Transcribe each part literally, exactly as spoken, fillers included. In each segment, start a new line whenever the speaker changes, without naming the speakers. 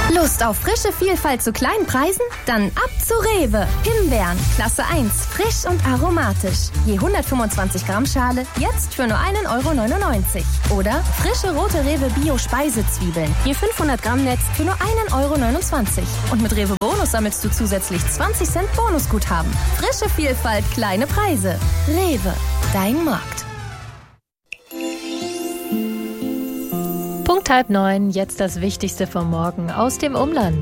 Lust auf frische Vielfalt zu kleinen Preisen? Dann ab zu Rewe. Himbeeren, Klasse eins, frisch und aromatisch. Je hundertfünfundzwanzig Gramm Schale, jetzt für nur einen Euro neunundneunzig. Oder frische rote Rewe Bio-Speisezwiebeln, je fünfhundert Gramm Netz für nur einen Euro neunundzwanzig. Und mit Rewe Bonus sammelst du zusätzlich zwanzig Cent Bonusguthaben. Frische Vielfalt, kleine Preise. Rewe, dein Markt.
Punkt halb neun, jetzt das Wichtigste vom Morgen aus dem Umland.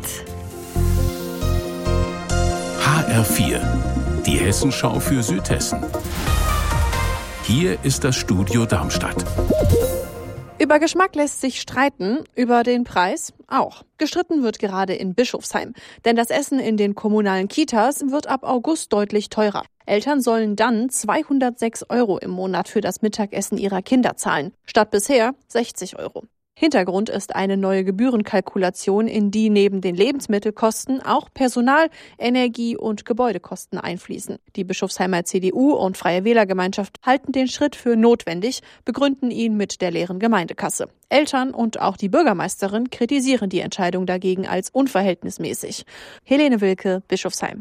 H R vier, die Hessenschau für Südhessen. Hier ist das Studio Darmstadt.
Über Geschmack lässt sich streiten, über den Preis auch. Gestritten wird gerade in Bischofsheim, denn das Essen in den kommunalen Kitas wird ab August deutlich teurer. Eltern sollen dann zweihundertsechs Euro im Monat für das Mittagessen ihrer Kinder zahlen, statt bisher sechzig Euro. Hintergrund ist eine neue Gebührenkalkulation, in die neben den Lebensmittelkosten auch Personal-, Energie- und Gebäudekosten einfließen. Die Bischofsheimer C D U und Freie Wählergemeinschaft halten den Schritt für notwendig, begründen ihn mit der leeren Gemeindekasse. Eltern und auch die Bürgermeisterin kritisieren die Entscheidung dagegen als unverhältnismäßig. Helene Wilke, Bischofsheim.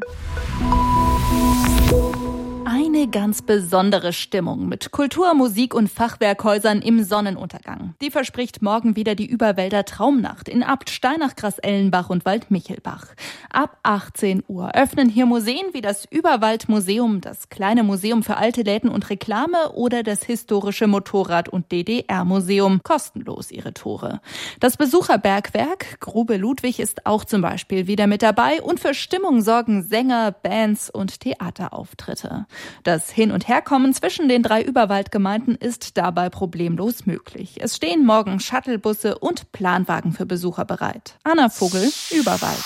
Eine ganz besondere Stimmung mit Kultur, Musik und Fachwerkhäusern im Sonnenuntergang. Die verspricht morgen wieder die Überwälder Traumnacht in Abt, Steinach, Grass-Ellenbach und Waldmichelbach. Ab achtzehn Uhr öffnen hier Museen wie das Überwaldmuseum, das kleine Museum für alte Läden und Reklame oder das historische Motorrad- und D D R-Museum kostenlos ihre Tore. Das Besucherbergwerk Grube Ludwig ist auch zum Beispiel wieder mit dabei und für Stimmung sorgen Sänger, Bands und Theaterauftritte. Das Hin- und Herkommen zwischen den drei Überwaldgemeinden ist dabei problemlos möglich. Es stehen morgen Shuttlebusse und Planwagen für Besucher bereit. Anna Vogel, Überwald.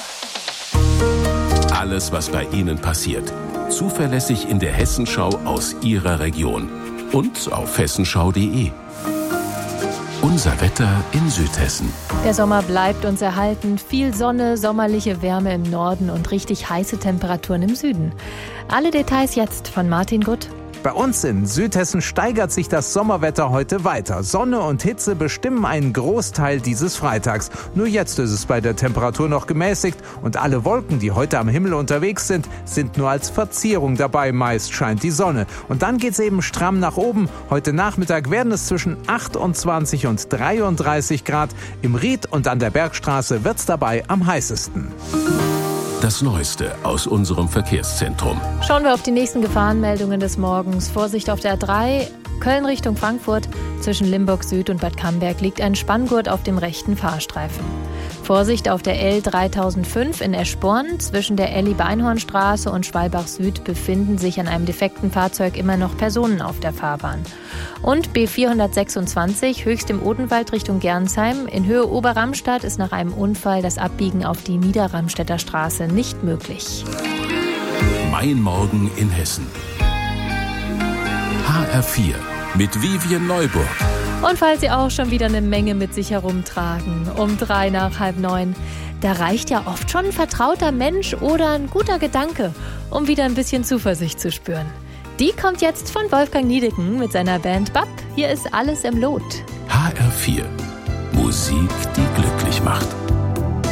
Alles, was bei Ihnen passiert. Zuverlässig in der Hessenschau aus Ihrer Region. Und auf hessenschau punkt de. Unser Wetter in Südhessen.
Der Sommer bleibt uns erhalten. Viel Sonne, sommerliche Wärme im Norden und richtig heiße Temperaturen im Süden. Alle Details jetzt von Martin Gutt.
Bei uns in Südhessen steigert sich das Sommerwetter heute weiter. Sonne und Hitze bestimmen einen Großteil dieses Freitags. Nur jetzt ist es bei der Temperatur noch gemäßigt und alle Wolken, die heute am Himmel unterwegs sind, sind nur als Verzierung dabei. Meist scheint die Sonne. Und dann geht's eben stramm nach oben. Heute Nachmittag werden es zwischen achtundzwanzig und dreiunddreißig Grad. Im Ried und an der Bergstraße wird's dabei am heißesten.
Das Neueste aus unserem Verkehrszentrum.
Schauen wir auf die nächsten Gefahrenmeldungen des Morgens. Vorsicht auf der A drei, Köln Richtung Frankfurt. Zwischen Limburg Süd und Bad Camberg liegt ein Spanngurt auf dem rechten Fahrstreifen. Vorsicht auf der L dreitausendfünf in Eschborn. Zwischen der Elli-Beinhornstraße und Schwalbach Süd befinden sich an einem defekten Fahrzeug immer noch Personen auf der Fahrbahn. Und B vierhundertsechsundzwanzig höchst im Odenwald Richtung Gernsheim. In Höhe Oberramstadt ist nach einem Unfall das Abbiegen auf die Niederramstädter Straße nicht möglich.
Mein Morgen in Hessen. H R vier mit Vivian Neuburg.
Und falls Sie auch schon wieder eine Menge mit sich herumtragen, um drei nach halb neun, da reicht ja oft schon ein vertrauter Mensch oder ein guter Gedanke, um wieder ein bisschen Zuversicht zu spüren. Die kommt jetzt von Wolfgang Niedecken mit seiner Band Bab. Hier ist Alles im Lot.
H R vier. Musik, die glücklich macht.